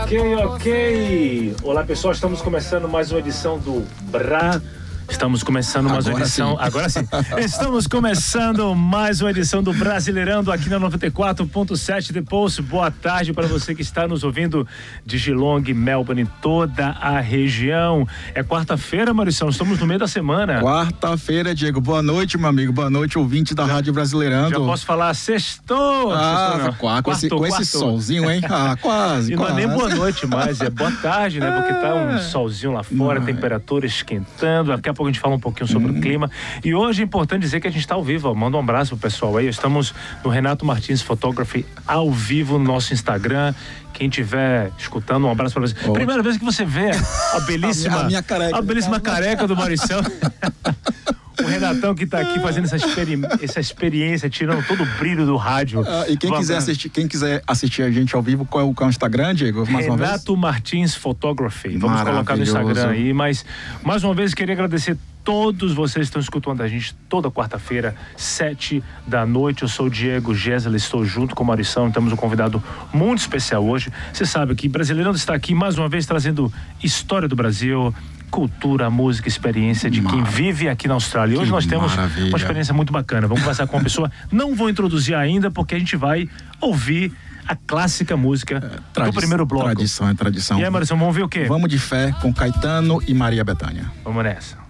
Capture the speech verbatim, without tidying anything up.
Ok, ok. Olá, pessoal, estamos começando mais uma edição do Bra... Estamos começando mais uma edição... Sim. Agora sim. Estamos começando mais uma edição do Brasileirando aqui na noventa e quatro ponto sete The Pulse. Boa tarde para você que está nos ouvindo de Geelong, Melbourne, toda a região. É quarta-feira, Maurição, estamos no meio da semana. Quarta-feira, Diego. Boa noite, meu amigo. Boa noite, ouvinte da Rádio Brasileirando. Já posso falar sextou? Ah, sextou, quá, com, esse, com esse solzinho, hein? Ah, quase, E quase. não é nem boa noite mais, é boa tarde, né? Porque tá um solzinho lá fora, Não, temperatura esquentando. Daqui a pouco a gente fala um pouquinho sobre hum. o clima. E hoje é importante dizer que a gente está ao vivo. Ó. Manda um abraço pro pessoal aí. Estamos no Renato Martins Photography ao vivo no nosso Instagram. Quem estiver escutando, um abraço para você. Oh. Primeira vez que você vê a belíssima, a minha, a minha careca, a belíssima careca do Maurição. O Renatão que tá aqui fazendo essa, experi essa experiência, tirando todo o brilho do rádio. Ah, e quem quiser, assistir, quem quiser assistir a gente ao vivo, qual é o, qual é o Instagram, Diego? Mais uma vez? Renato Martins Photography. Vamos colocar no Instagram aí. Mas, mais uma vez, queria agradecer todos vocês que estão escutando a gente toda quarta-feira, sete da noite. Eu sou o Diego Gesler, estou junto com o Maurição. Temos um convidado muito especial hoje. Você sabe que Brasileirando está aqui mais uma vez trazendo história do Brasil, cultura, música, experiência de quem vive aqui na Austrália. Hoje nós temos maravilha. Uma experiência muito bacana. Vamos conversar com uma pessoa. Não vou introduzir ainda, porque a gente vai ouvir a clássica música é, do primeiro bloco. Tradição é tradição. E aí, Maurição, vamos ver o quê? Vamos de Fé com Caetano e Maria Bethânia. Vamos nessa.